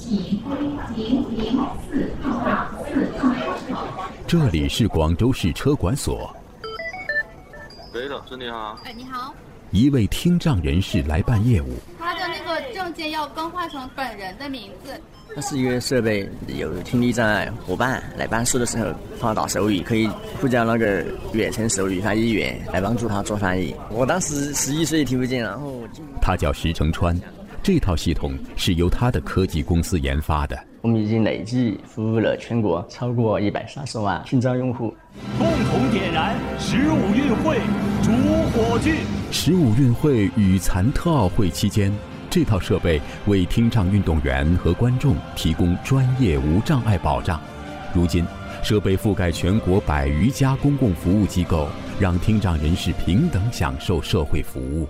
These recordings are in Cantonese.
这里是广州市车管所。 喂，老师你好。 你好。 一位听障人士来办业务， 他的那个证件要更换成本人的名字。 它是一个设备，有听力障碍伙伴来办事的时候帮他打手语，可以呼叫那个远程手语翻译员来帮助他做翻译。我当时11岁听不见，然后他叫石成川，这套系统是由他的科技公司研发的。 我们已经累计服务了全国超过130万听障用户。 共同点燃15运会主火炬。 15运会与残特奥会期间，这套设备为听障运动员和观众提供专业无障碍保障。如今，设备覆盖全国100余家公共服务机构，让听障人士平等享受社会服务。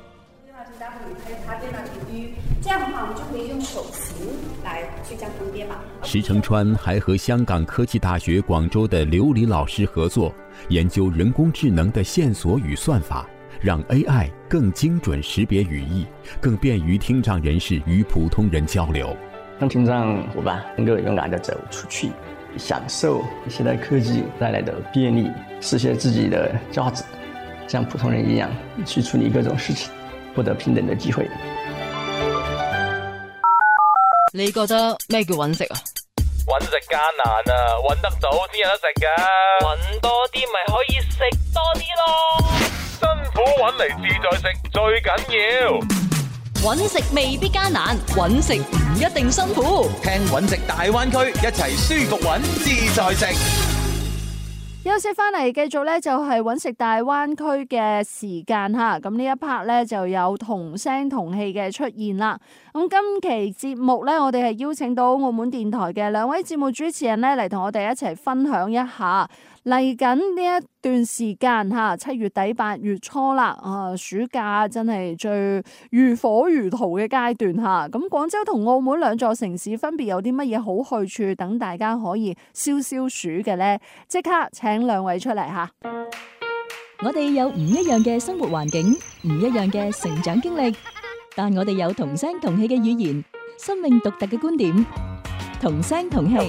这样的话，我们就可以用手型来去加强编码。 石成川还和香港科技大学广州的刘黎老师合作，研究人工智能的线索与算法，让 AI 更精准识别语义，更便于听障人士与普通人交流。 让听障伙伴能够勇敢地走出去，享受现代科技带来的便利，实现自己的价值，像普通人一样去处理各种事情，获得平等的机会。 你覺得咩叫揾食啊？ 揾食艱難啊，揾得到先有得食㗎。揾多啲咪可以食多啲咯。辛苦揾嚟自在食最緊要。 揾食未必艱難，揾食唔一定辛苦。 聽揾食大灣區，一齊舒服揾自在食。 休息翻嚟，繼續咧就係揾食大灣區嘅時間嚇。咁呢一 part 咧就有同聲同氣嘅出現啦。咁今期節目咧，我哋係邀請到澳門電台嘅2位節目主持人咧嚟同我哋一齊分享一下嚟緊呢一段時間嚇，7月底8月初啦，暑假真係最如火如荼嘅階段嚇。咁廣州同澳門兩座城市分別有啲乜嘢好去處，等大家可以消暑嘅呢？即刻請2位出嚟嚇。 我哋有唔一樣嘅生活環境，唔一樣嘅成長經歷，但我哋有同聲同氣嘅語言，生命獨特嘅觀點，同聲同氣。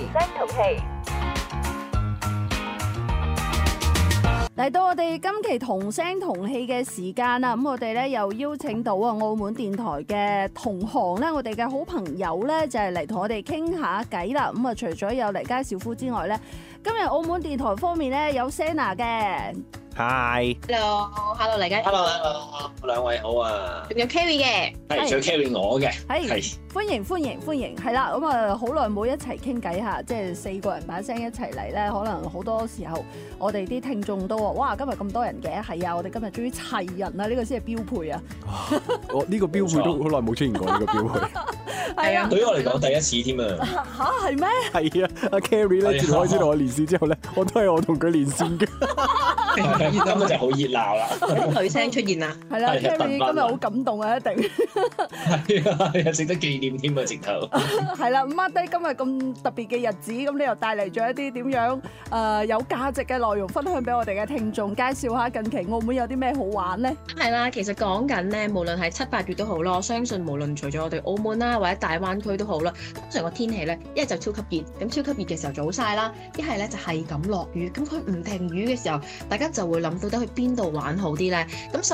嚟到我哋今期同聲同氣嘅時間啦，咁我哋咧又邀請到澳門電台嘅同行咧，我哋嘅好朋友咧就係嚟同我哋傾下偈啦。咁啊，除咗有黎家少夫之外咧，今日澳門電台方面咧有 Senna 嘅。 Hello，黎家。Hello， 2位好啊。 仲有 Carrie 嘅。 係，仲有 Carrie 我嘅。 係。歡迎，係啦，咁啊好耐冇一齊傾偈嚇，即係4個人把聲一齊嚟咧，可能好多時候我哋啲聽眾都話：哇，今日咁多人嘅，係啊，我哋今日終於齊人啦，呢個先係標配啊！ 我呢個標配都好耐冇出現過呢個標配。 係啊， 對於我嚟講第一次添啊！ 嚇係咩？係啊，阿 Carrie 咧自開始同我連線之後咧，我都係我同佢連線嘅。 根本就好熱鬧啦！ 女聲出現啦， 係啦 ，Carrie 今日好感動啊，一定係啊，值得紀念添啊，直頭係啦，mark 低今日咁特別嘅日子，咁你又帶嚟咗一啲點樣有價值嘅內容分享俾我哋嘅聽眾，介紹下近期澳門有啲咩好玩呢？ 係啦，其實講緊咧，無論係7、8月都好咯，我相信無論除咗我哋澳門啦，或者大灣區都好啦，通常個天氣咧，一係就超級熱，咁超級熱嘅時候早曬啦，一係咧就係咁落雨，咁佢唔停雨嘅時候，大家就會諗到底去邊度玩好啲咧？咁